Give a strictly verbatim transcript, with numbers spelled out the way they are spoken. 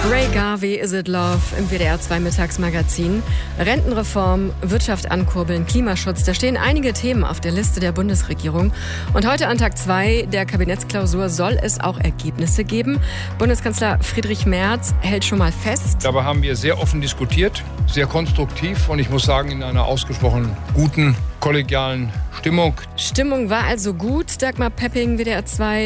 Ray Garvey, Is It Love im W D R zwei Mittagsmagazin. Rentenreform, Wirtschaft ankurbeln, Klimaschutz, da stehen einige Themen auf der Liste der Bundesregierung. Und heute an Tag zwei der Kabinettsklausur soll es auch Ergebnisse geben. Bundeskanzler Friedrich Merz hält schon mal fest. Dabei haben wir sehr offen diskutiert, sehr konstruktiv und ich muss sagen, in einer ausgesprochen guten, kollegialen Stimmung. Stimmung war also gut, Dagmar Pepping, W D R zwei.